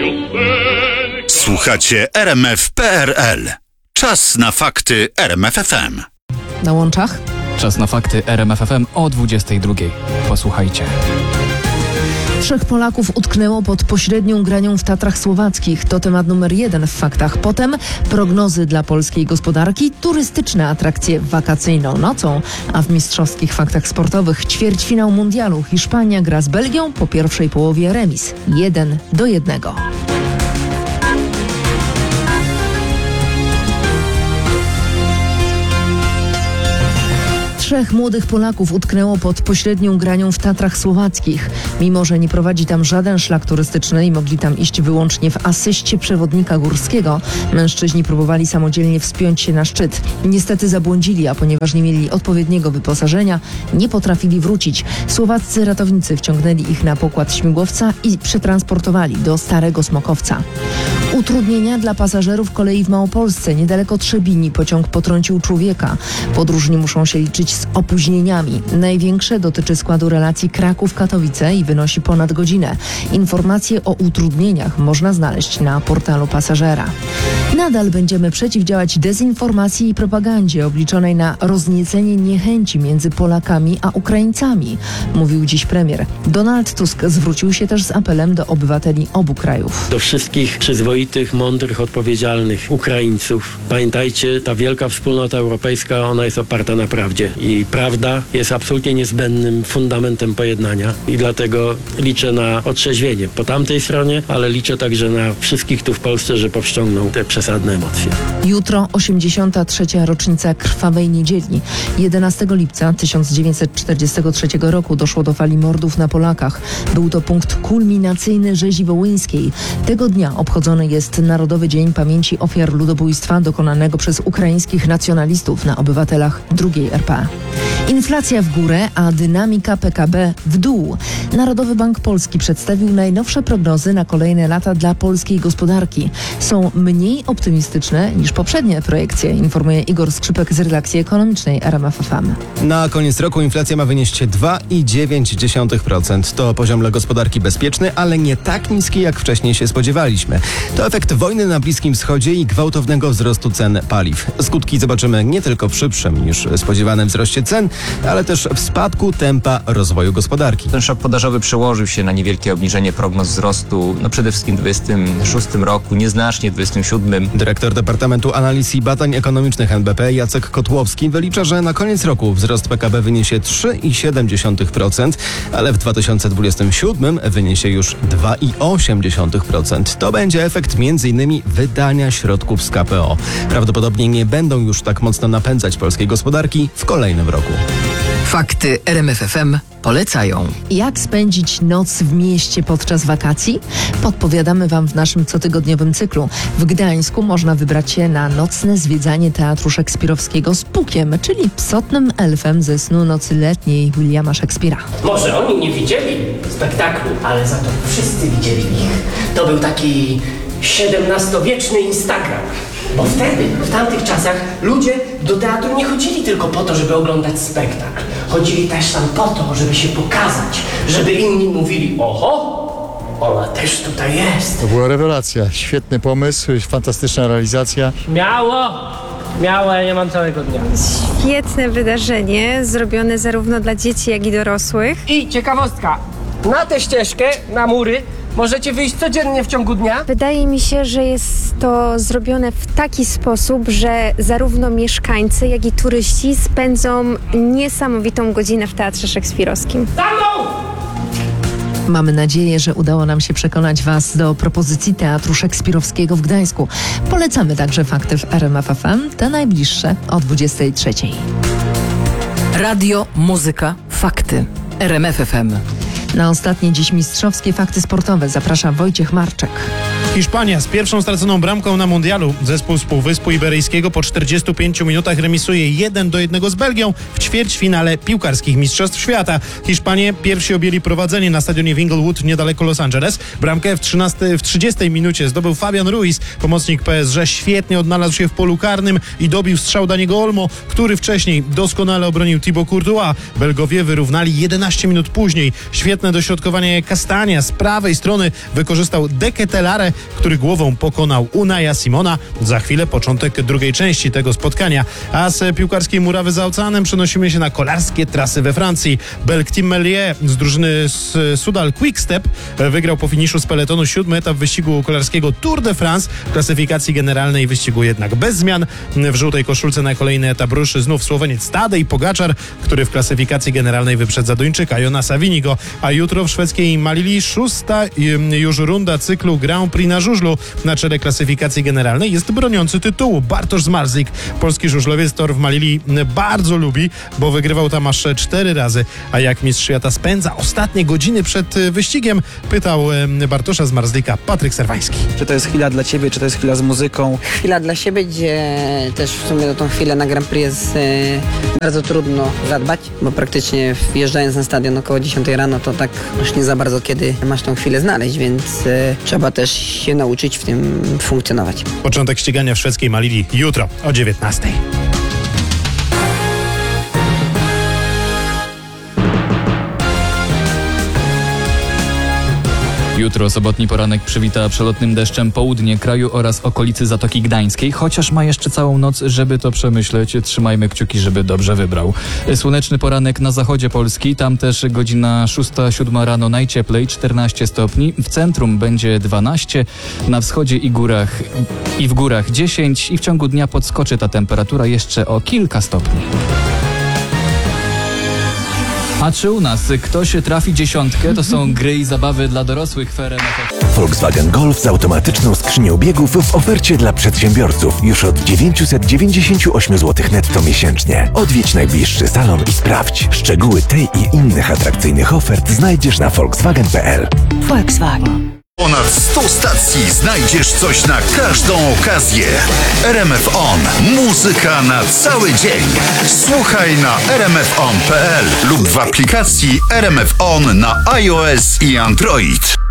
Słuchacie RMF.pl. Czas na fakty RMF FM. Na łączach? Czas na fakty RMF FM o 22:00. Posłuchajcie. 3 Polaków utknęło pod pośrednią granią w Tatrach Słowackich. To temat numer 1 w faktach. Potem prognozy dla polskiej gospodarki, turystyczne atrakcje wakacyjną nocą, a w mistrzowskich faktach sportowych ćwierćfinał mundialu. Hiszpania gra z Belgią, po pierwszej połowie remis 1-1. 3 młodych Polaków utknęło pod pośrednią granią w Tatrach Słowackich. Mimo że nie prowadzi tam żaden szlak turystyczny i mogli tam iść wyłącznie w asyście przewodnika górskiego, mężczyźni próbowali samodzielnie wspiąć się na szczyt. Niestety zabłądzili, a ponieważ nie mieli odpowiedniego wyposażenia, nie potrafili wrócić. Słowaccy ratownicy wciągnęli ich na pokład śmigłowca i przetransportowali do Starego Smokowca. Utrudnienia dla pasażerów kolei w Małopolsce. Niedaleko Trzebini pociąg potrącił człowieka. Podróżni muszą się liczyć z opóźnieniami. Największe dotyczy składu relacji Kraków-Katowice i wynosi ponad godzinę. Informacje o utrudnieniach można znaleźć na portalu pasażera. Nadal będziemy przeciwdziałać dezinformacji i propagandzie obliczonej na rozniecenie niechęci między Polakami a Ukraińcami, mówił dziś premier. Donald Tusk zwrócił się też z apelem do obywateli obu krajów. Do wszystkich przyzwoitych, mądrych, odpowiedzialnych Ukraińców. Pamiętajcie, ta wielka wspólnota europejska, ona jest oparta na prawdzie. I prawda jest absolutnie niezbędnym fundamentem pojednania. I dlatego liczę na otrzeźwienie po tamtej stronie, ale liczę także na wszystkich tu w Polsce, że powściągną te przesadne emocje. Jutro 83. rocznica Krwawej Niedzieli. 11 lipca 1943 roku doszło do fali mordów na Polakach. Był to punkt kulminacyjny rzezi wołyńskiej. Tego dnia obchodzony jest Narodowy Dzień Pamięci Ofiar Ludobójstwa dokonanego przez ukraińskich nacjonalistów na obywatelach II RP. Inflacja w górę, a dynamika PKB w dół. Narodowy Bank Polski przedstawił najnowsze prognozy na kolejne lata dla polskiej gospodarki. Są mniej optymistyczne niż poprzednie projekcje, informuje Igor Skrzypek z redakcji ekonomicznej RMF FM. Na koniec roku inflacja ma wynieść 2,9%. To poziom dla gospodarki bezpieczny, ale nie tak niski, jak wcześniej się spodziewaliśmy. To efekt wojny na Bliskim Wschodzie i gwałtownego wzrostu cen paliw. Skutki zobaczymy nie tylko w szybszym niż spodziewanym wzroście cen, ale też w spadku tempa rozwoju gospodarki. Ten szok podażowy przełożył się na niewielkie obniżenie prognoz wzrostu, przede wszystkim w 2026 roku, nieznacznie w 2027. Dyrektor Departamentu Analiz i Badań Ekonomicznych NBP Jacek Kotłowski wylicza, że na koniec roku wzrost PKB wyniesie 3,7%, ale w 2027 wyniesie już 2,8%. To będzie efekt m.in. wydania środków z KPO. Prawdopodobnie nie będą już tak mocno napędzać polskiej gospodarki w kolejnym roku. Fakty RMF FM polecają. Jak spędzić noc w mieście podczas wakacji? Podpowiadamy Wam w naszym cotygodniowym cyklu. W Gdańsku można wybrać się na nocne zwiedzanie Teatru Szekspirowskiego z Pukiem, czyli psotnym elfem ze Snu Nocy Letniej Williama Szekspira. Może oni nie widzieli spektaklu, ale za to wszyscy widzieli ich. To był taki XVII-wieczny Instagram. Bo wtedy, w tamtych czasach, ludzie do teatru nie chodzili tylko po to, żeby oglądać spektakl. Chodzili też tam po to, żeby się pokazać, żeby inni mówili: oho, ona też tutaj jest. To była rewelacja, świetny pomysł, fantastyczna realizacja. Miało, ja nie mam całego dnia. Świetne wydarzenie, zrobione zarówno dla dzieci, jak i dorosłych. I ciekawostka, na tę ścieżkę, na mury, możecie wyjść codziennie w ciągu dnia. Wydaje mi się, że jest to zrobione w taki sposób, że zarówno mieszkańcy, jak i turyści spędzą niesamowitą godzinę w Teatrze Szekspirowskim. Za mną! Mamy nadzieję, że udało nam się przekonać Was do propozycji Teatru Szekspirowskiego w Gdańsku. Polecamy także fakty w RMF FM, te najbliższe o 23:00. Radio, muzyka, fakty. RMF FM. Na ostatnie dziś mistrzowskie fakty sportowe zaprasza Wojciech Marczek. Hiszpania z pierwszą straconą bramką na mundialu. Zespół z Półwyspu Iberyjskiego po 45 minutach remisuje 1-1 z Belgią w ćwierćfinale piłkarskich Mistrzostw Świata. Hiszpanie pierwsi objęli prowadzenie na stadionie w Inglewood niedaleko Los Angeles. Bramkę w 30 minucie zdobył Fabian Ruiz. Pomocnik PSG świetnie odnalazł się w polu karnym i dobił strzał Daniego Olmo, który wcześniej doskonale obronił Thibaut Courtois. Belgowie wyrównali 11 minut później. Świetne dośrodkowanie Castagna z prawej strony wykorzystał De Ketelaere, który głową pokonał Unaja Simona. Za chwilę początek drugiej części tego spotkania. A z piłkarskiej murawy za oceanem przenosimy się na kolarskie trasy we Francji. Belg Tim Merlier z drużyny Soudal Quick-Step wygrał po finiszu z peletonu 7. etap wyścigu kolarskiego Tour de France. W klasyfikacji generalnej wyścigu jednak bez zmian. W żółtej koszulce na kolejny etap ruszy znów Słoweniec Tadej Pogačar, który w klasyfikacji generalnej wyprzedza Duńczyka Jona Savinigo. A jutro w szwedzkiej Malili 6. już runda cyklu Grand Prix na żużlu. Na czele klasyfikacji generalnej jest broniący tytułu Bartosz Zmarzlik. Polski żużlowiec tor w Malili bardzo lubi, bo wygrywał tam aż 4 razy. A jak mistrz świata spędza ostatnie godziny przed wyścigiem? Pytał Bartosza Zmarzlika Patryk Serwański. Czy to jest chwila dla ciebie, czy to jest chwila z muzyką? Chwila dla siebie, gdzie też w sumie na tą chwilę na Grand Prix jest bardzo trudno zadbać, bo praktycznie wjeżdżając na stadion około 10 rano, to tak już nie za bardzo kiedy masz tą chwilę znaleźć, więc trzeba też się nauczyć w tym funkcjonować. Początek ścigania w szwedzkiej Malili jutro o 19. Jutro sobotni poranek przywita przelotnym deszczem południe kraju oraz okolicy Zatoki Gdańskiej, chociaż ma jeszcze całą noc, żeby to przemyśleć. Trzymajmy kciuki, żeby dobrze wybrał. Słoneczny poranek na zachodzie Polski, tam też godzina 6-7 rano najcieplej, 14 stopni. W centrum będzie 12, na wschodzie i w górach 10 i w ciągu dnia podskoczy ta temperatura jeszcze o kilka stopni. A czy u nas ktoś trafi 10? To są gry i zabawy dla dorosłych w RMF. Volkswagen Golf z automatyczną skrzynią biegów w ofercie dla przedsiębiorców już od 998 zł netto miesięcznie. Odwiedź najbliższy salon i sprawdź. Szczegóły tej i innych atrakcyjnych ofert znajdziesz na volkswagen.pl. Volkswagen. Ponad 100 stacji znajdziesz coś na każdą okazję. RMF On. Muzyka na cały dzień. Słuchaj na rmfon.pl lub w aplikacji RMF On na iOS i Android.